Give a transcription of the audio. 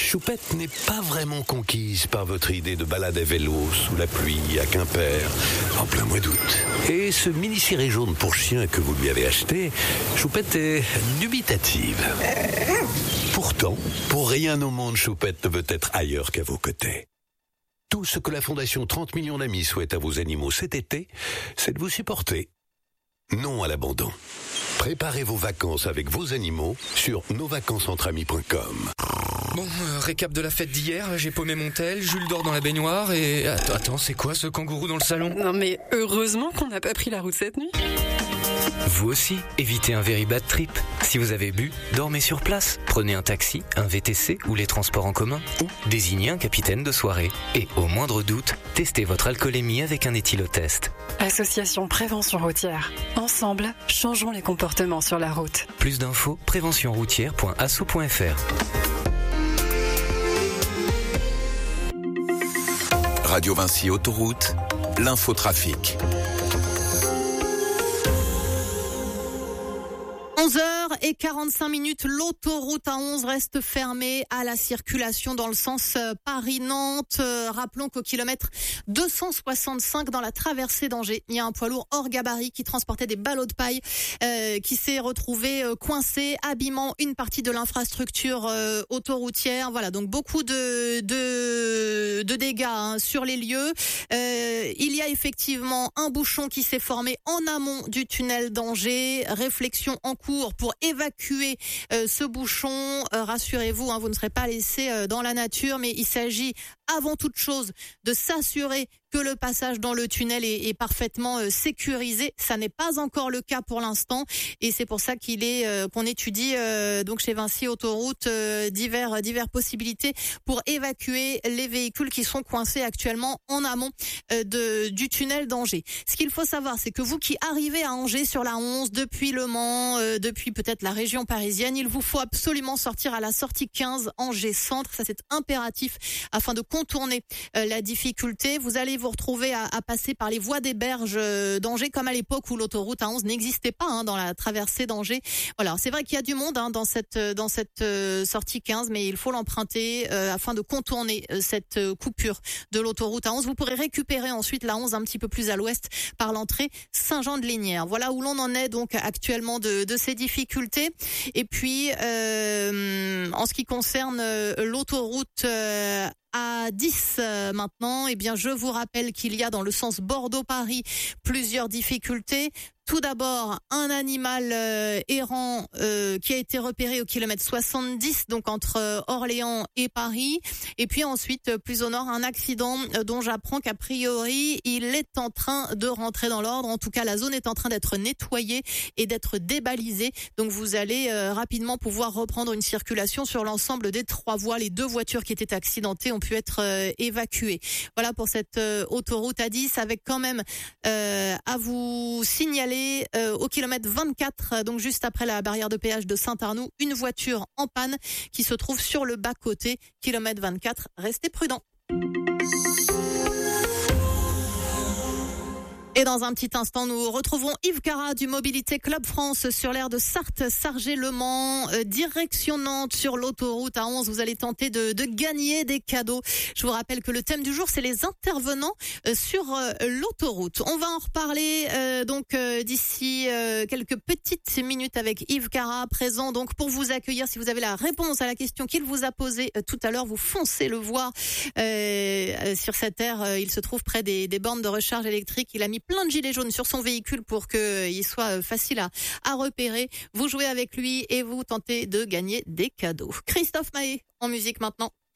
Choupette n'est pas vraiment conquise par votre idée de balade à vélo sous la pluie à Quimper en plein mois d'août. Et ce mini-ciré jaune pour chien que vous lui avez acheté, Choupette est dubitative. Pourtant, pour rien au monde, Choupette ne veut être ailleurs qu'à vos côtés. Tout ce que la Fondation 30 millions d'amis souhaite à vos animaux cet été, c'est de vous supporter. Non à l'abandon. Préparez vos vacances avec vos animaux sur nosvacancesentramis.com. Bon, récap de la fête d'hier, j'ai paumé mon tel, Jules dort dans la baignoire et... Attends, c'est quoi ce kangourou dans le salon ? Non mais heureusement qu'on n'a pas pris la route cette nuit. Vous aussi, évitez un very bad trip. Si vous avez bu, dormez sur place. Prenez un taxi, un VTC ou les transports en commun. Ou désignez un capitaine de soirée. Et au moindre doute, testez votre alcoolémie avec un éthylotest. Association Prévention Routière. Ensemble, changeons les comportements sur la route. Plus d'infos, préventionroutière.asso.fr. Radio Vinci Autoroute, l'infotrafic. 11h45, l'autoroute A11 reste fermée à la circulation dans le sens Paris-Nantes. Rappelons qu'au kilomètre 265 dans la traversée d'Angers, il y a un poids lourd hors gabarit qui transportait des ballots de paille qui s'est retrouvé coincé, abîmant une partie de l'infrastructure autoroutière. Voilà, donc beaucoup de dégâts sur les lieux. Il y a effectivement un bouchon qui s'est formé en amont du tunnel d'Angers. Réflexion en cours pour évacuer ce bouchon. Rassurez-vous, vous ne serez pas laissé dans la nature, mais il s'agit avant toute chose de s'assurer que le passage dans le tunnel est parfaitement sécurisé. Ça n'est pas encore le cas pour l'instant et c'est pour ça qu'on étudie donc chez Vinci Autoroute divers possibilités pour évacuer les véhicules qui sont coincés actuellement en amont du tunnel d'Angers. Ce qu'il faut savoir, c'est que vous qui arrivez à Angers sur la 11 depuis Le Mans, depuis peut-être la région parisienne, il vous faut absolument sortir à la sortie 15 Angers Centre. Ça, c'est impératif afin de contourner la difficulté. Vous allez vous retrouver à passer par les voies des berges d'Angers, comme à l'époque où l'autoroute A11 n'existait pas dans la traversée d'Angers. Voilà, c'est vrai qu'il y a du monde dans cette sortie 15, mais il faut l'emprunter afin de contourner cette coupure de l'autoroute A11. Vous pourrez récupérer ensuite la 11 un petit peu plus à l'ouest par l'entrée Saint-Jean-de-Lignières. Voilà où l'on en est donc actuellement de ces difficultés. Et puis en ce qui concerne l'autoroute A10 maintenant, je vous rappelle qu'il y a dans le sens Bordeaux-Paris plusieurs difficultés. Tout d'abord, un animal errant qui a été repéré au kilomètre 70, donc entre Orléans et Paris. Et puis ensuite, plus au nord, un accident dont j'apprends qu'a priori, il est en train de rentrer dans l'ordre. En tout cas, la zone est en train d'être nettoyée et d'être débalisée. Donc vous allez rapidement pouvoir reprendre une circulation sur l'ensemble des 3 voies. Les 2 voitures qui étaient accidentées ont pu être évacuées. Voilà pour cette autoroute A10, avec quand même à vous signaler au kilomètre 24, donc juste après la barrière de péage de Saint-Arnoux, une voiture en panne qui se trouve sur le bas-côté, kilomètre 24. Restez prudents. Et dans un petit instant, nous retrouvons Yves Cara du Mobilité Club France sur l'aire de Sarthe, Sargé-Le Mans, direction Nantes sur l'autoroute A11. Vous allez tenter de gagner des cadeaux. Je vous rappelle que le thème du jour, c'est les intervenants sur l'autoroute. On va en reparler d'ici quelques petites minutes avec Yves Cara, présent donc pour vous accueillir. Si vous avez la réponse à la question qu'il vous a posée tout à l'heure, vous foncez le voir sur cette aire. Il se trouve près des bornes de recharge électrique. Il a mis plein de gilets jaunes sur son véhicule pour qu'il soit facile à repérer. Vous jouez avec lui et vous tentez de gagner des cadeaux. Christophe Maé en musique maintenant.